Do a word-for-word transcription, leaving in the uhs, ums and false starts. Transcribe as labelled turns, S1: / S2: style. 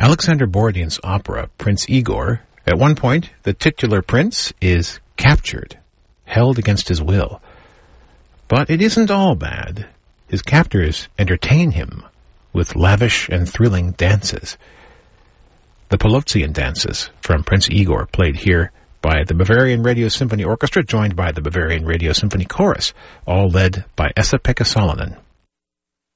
S1: Alexander Borodin's opera, Prince Igor, at one point, the titular prince is captured, held against his will. But it isn't all bad. His captors entertain him with lavish and thrilling dances. The Polovtsian dances from Prince Igor, played here by the Bavarian Radio Symphony Orchestra, joined by the Bavarian Radio Symphony Chorus, all led by Esa-Pekka Salonen.